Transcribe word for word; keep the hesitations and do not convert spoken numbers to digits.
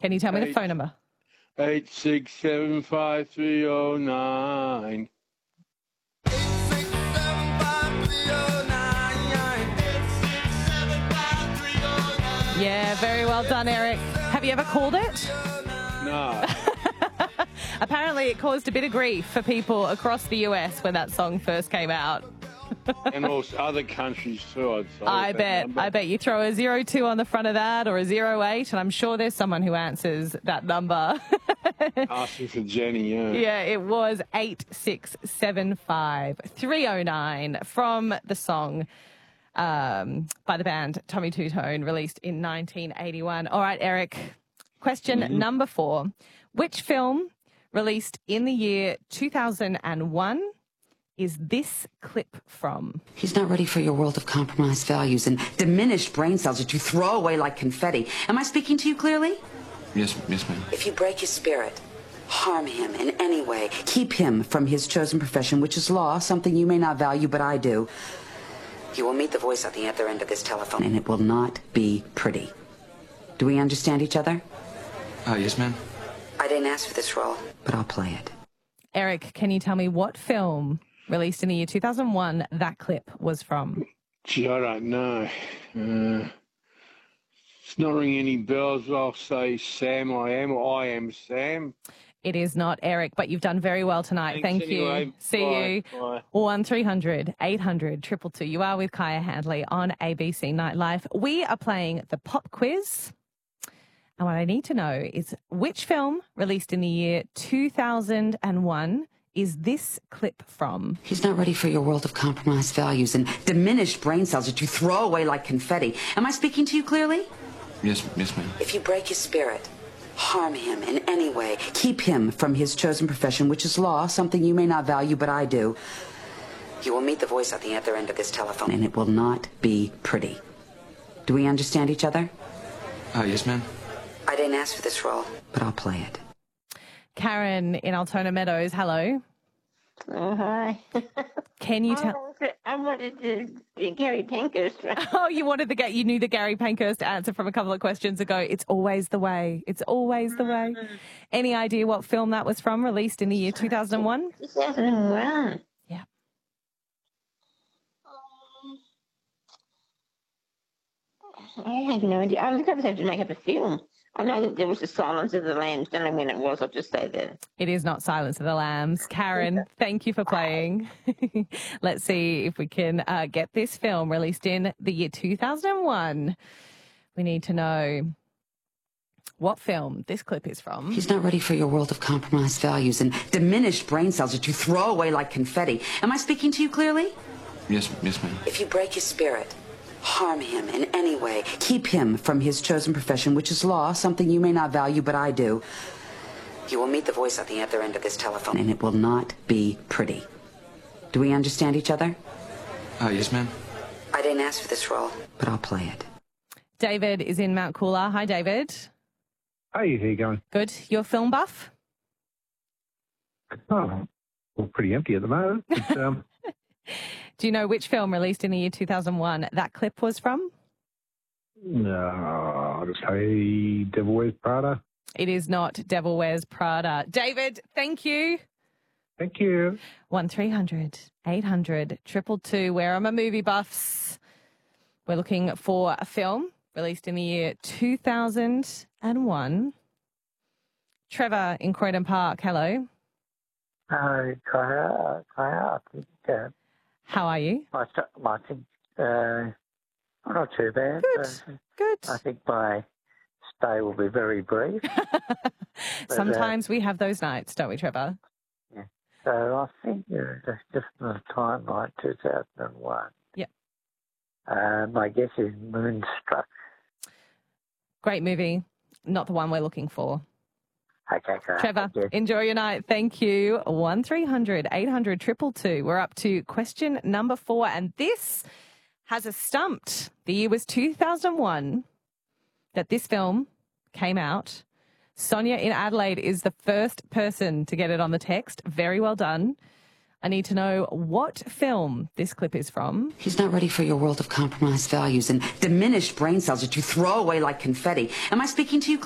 Can you tell me the phone number? Eight six seven five three oh nine. Yeah, very well done, Eric. Have you ever called it? No. Apparently it caused a bit of grief for people across the U S when that song first came out. And also other countries too, I'd say. I bet. Number. I bet you throw a zero two on the front of that or a zero eight, and I'm sure there's someone who answers that number. Asking for Jenny, yeah. Yeah, it was eight six seven five three oh nine from the song um, by the band Tommy Two Tone, released in nineteen eighty-one. All right, Eric, question mm-hmm. number four. Which film released in the year two thousand one is this clip from? He's not ready for your world of compromised values and diminished brain cells that you throw away like confetti. Am I speaking to you clearly? Yes, yes, ma'am. If you break his spirit, harm him in any way, keep him from his chosen profession, which is law, something you may not value, but I do, you will meet the voice at the other end of this telephone, and it will not be pretty. Do we understand each other? Uh, yes, ma'am. I didn't ask for this role, but I'll play it. Eric, can you tell me what film released in the year two thousand one that clip was from? Gee, I don't know. Uh, it's not ringing any bells. I'll say Sam I Am, or I Am Sam. It is not, Eric, but you've done very well tonight. Thanks Thank anyway. you. See Bye. you. Bye. one three hundred eight hundred two two two. You are with Kaya Handley on A B C Nightlife. We are playing the pop quiz. And what I need to know is which film released in the year two thousand one is this clip from? He's not ready for your world of compromised values and diminished brain cells that you throw away like confetti. Am I speaking to you clearly? Yes, yes, ma'am. If you break his spirit, harm him in any way, keep him from his chosen profession, which is law, something you may not value, but I do, you will meet the voice at the other end of this telephone, and it will not be pretty. Do we understand each other? Uh, yes, ma'am. I didn't ask for this role, but I'll play it. Karen in Altona Meadows, hello. Oh, hi. Can you tell? I wanted to be Gary Pankhurst. Oh, you wanted the you knew the Gary Pankhurst answer from a couple of questions ago. It's always the way. It's always the way. Any idea what film that was from, released in the year two thousand one? two thousand one. Yeah. I have no idea. I was going to have to make up a film. I know that there was the Silence of the Lambs. Don't know when it was. I'll just say that. It is not Silence of the Lambs. Karen, thank you for playing. Let's see if we can uh, get this film released in the year two thousand one. We need to know what film this clip is from. He's not ready for your world of compromised values and diminished brain cells that you throw away like confetti. Am I speaking to you clearly? Yes, yes, ma'am. If you break his spirit, harm him in any way, keep him from his chosen profession, which is law, something you may not value, but I do, you will meet the voice at the other end of this telephone, and it will not be pretty. Do we understand each other? Uh, yes, ma'am. I didn't ask for this role, but I'll play it. David is in Mount Coolah. Hi, David. Hey, how you going? Good. You're a film buff? Oh, well, pretty empty at the moment. But, um... Do you know which film released in the year two thousand one that clip was from? No, I'll just say Devil Wears Prada. It is not Devil Wears Prada. David, thank you. Thank you. one three hundred eight hundred two two two. Where are my movie buffs? We're looking for a film released in the year two thousand one. Trevor in Croydon Park, hello. Hi, Kaya. Kaya, I think, uh, how are you? I, I think, uh, I'm not too bad. Good, uh, good. I think my stay will be very brief. Sometimes uh, we have those nights, don't we, Trevor? Yeah. So I think uh, just in a time like two thousand one. Yeah. Uh, my guess is Moonstruck. Great movie. Not the one we're looking for. Okay, great. Trevor, you. Enjoy your night. Thank you. one three hundred eight hundred two two two. We're up to question number four, and this has us stumped. The year was two thousand one that this film came out. Sonia in Adelaide is the first person to get it on the text. Very well done. I need to know what film this clip is from. He's not ready for your world of compromised values and diminished brain cells that you throw away like confetti. Am I speaking to you?